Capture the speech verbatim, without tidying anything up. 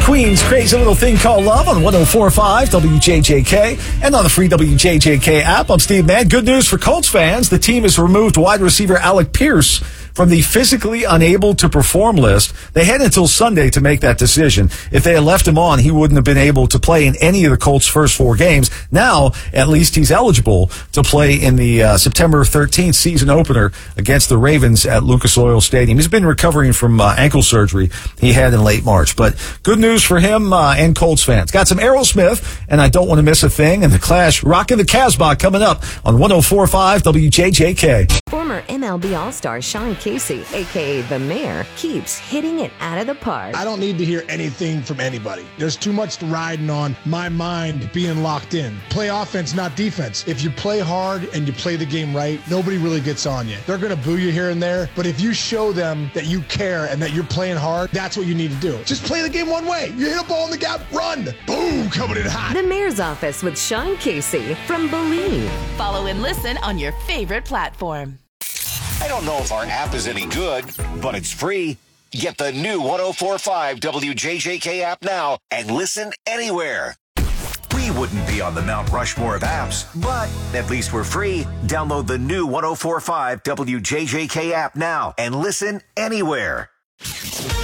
Queen's Crazy Little Thing Called Love on one oh four point five W J J K and on the free W J J K app. I'm Steve Mann. Good news for Colts fans. The team has removed wide receiver Alec Pierce from the physically unable to perform list. They had until Sunday to make that decision. If they had left him on, he wouldn't have been able to play in any of the Colts' first four games. Now, at least he's eligible to play in the uh, September thirteenth season opener against the Ravens at Lucas Oil Stadium. He's been recovering from uh, ankle surgery he had in late March. But good news for him uh, and Colts fans. Got some Aerosmith, and I Don't Want to Miss a Thing, and The Clash rocking the Casbah coming up on one oh four point five W J J K. Former M L B All-Star Sean Casey, a k a. The Mayor, keeps hitting it out of the park. I don't need to hear anything from anybody. There's too much riding on my mind being locked in. Play offense, not defense. If you play hard and you play the game right, nobody really gets on you. They're going to boo you here and there, but if you show them that you care and that you're playing hard, that's what you need to do. Just play the game one way. You hit a ball in the gap, run. Boom, coming in hot. The Mayor's Office with Sean Casey from Believe. Follow and listen on your favorite platform. I don't know if our app is any good, but it's free. Get the new one oh four point five W J J K app now and listen anywhere. We wouldn't be on the Mount Rushmore of apps, but at least we're free. Download the new one oh four point five W J J K app now and listen anywhere.